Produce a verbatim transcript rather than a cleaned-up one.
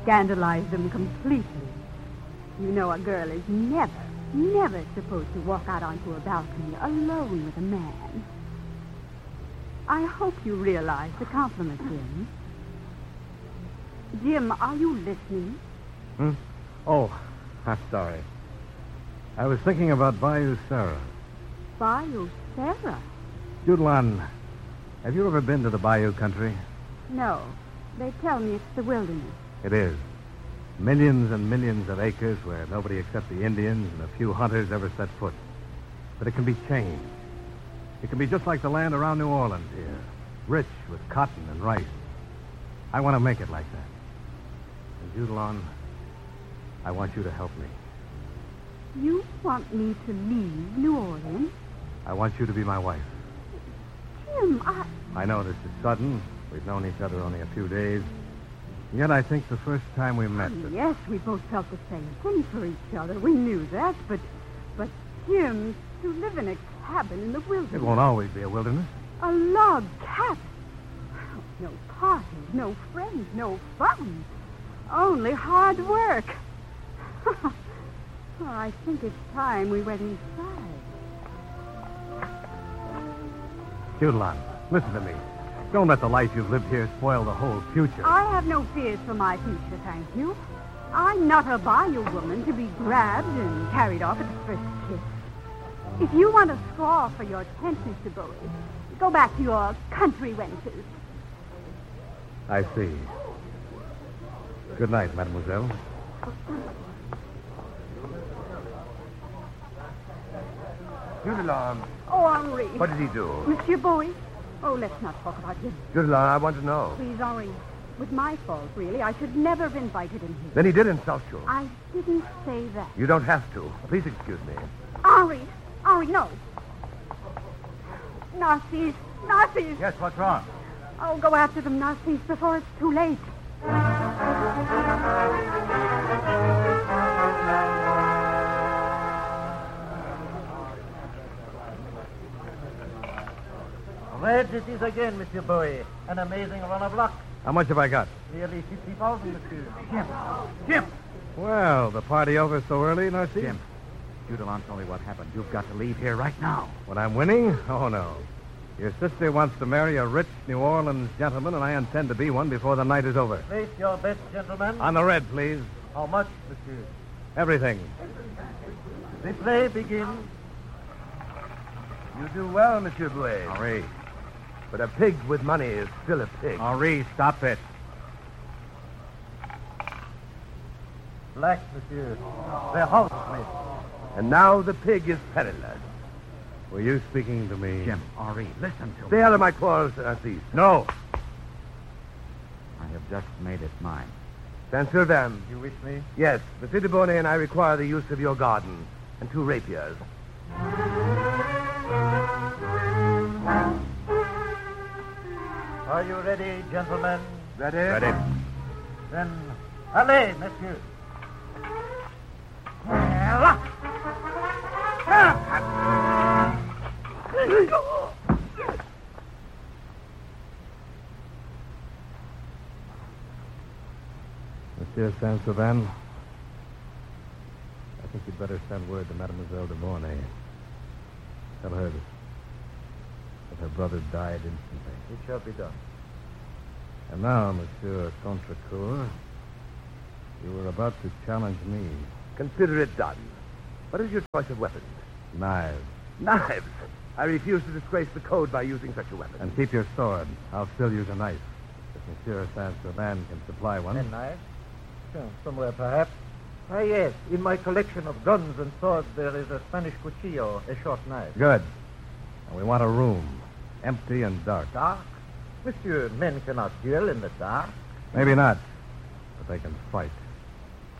scandalized them completely. You know a girl is never, never supposed to walk out onto a balcony alone with a man. I hope you realize the compliment, Jim. Jim, are you listening? Hmm? Oh, I'm sorry. I was thinking about Bayou Sarah. Bayou Sarah? Judelon, have you ever been to the Bayou country? No. They tell me it's the wilderness. It is. Millions and millions of acres where nobody except the Indians and a few hunters ever set foot. But it can be changed. It can be just like the land around New Orleans here, rich with cotton and rice. I want to make it like that. And Judelon, I want you to help me. You want me to leave New Orleans? I want you to be my wife. Jim, I... I know this is sudden. We've known each other only a few days. Yet I think the first time we met... Oh, yes, we both felt the same thing for each other. We knew that, but... But, Jim, to live in a cabin in the wilderness... It won't always be a wilderness. A log cabin. No parties, no friends, no fun. Only hard work. Well, I think it's time we went inside. Judelon, listen to me. Don't let the life you've lived here spoil the whole future. I have no fears for my future, thank you. I'm not a bayou woman to be grabbed and carried off at the first kiss. If you want a straw for your tent, Mister Bowie, go back to your country wenches. I see. Good night, mademoiselle. Judelon. Oh, Henri. What did he do? Monsieur Bowie? Oh, let's not talk about him. Judelon, I want to know. Please, Henri. It was my fault, really. I should never have invited him here. Then he did insult you. I didn't say that. You don't have to. Please excuse me. Henri. Henri, no. Narcisse. Narcisse. Yes, what's wrong? Oh, go after them, Narcisse, before it's too late. Red it is again, Monsieur Bowie. An amazing run of luck. How much have I got? Nearly fifty thousand, Monsieur. Jim. Jim. Well, the party over so early, Narcisse? Jim, Judelon told me what happened. You've got to leave here right now. When I'm winning? Oh, no. Your sister wants to marry a rich New Orleans gentleman, and I intend to be one before the night is over. Place your bets, gentlemen. On the red, please. How much, Monsieur? Everything. The play begins. You do well, Monsieur Bouet. Henri. But a pig with money is still a pig. Henri, stop it. Black, Monsieur. The house, miss. And now the pig is perilous. Were you speaking to me? Jim, Henri, listen to me. Stay out of my quarrels, Narcisse. No. I have just made it mine. Saint-Sylvain. You wish me? Yes, Monsieur de Bonnet and I require the use of your garden and two rapiers. Are you ready, gentlemen? Ready? Ready. Then, allez, Monsieur. Monsieur Saint-Sylvain, I think you'd better send word to Mademoiselle de Mornay. Tell her that, that her brother died instantly. It shall be done. And now, Monsieur Contrecoeur, you were about to challenge me. Consider it done. What is your choice of weapons? Knives. Knives. I refuse to disgrace the code by using such a weapon. And keep your sword. I'll still use a knife. If Monsieur Saint-Sylvain can supply one. And knife? Oh, somewhere, perhaps. Ah, yes. In my collection of guns and swords, there is a Spanish cuchillo, a short knife. Good. And we want a room. Empty and dark. Dark? Monsieur, men cannot duel in the dark. Maybe not. But they can fight.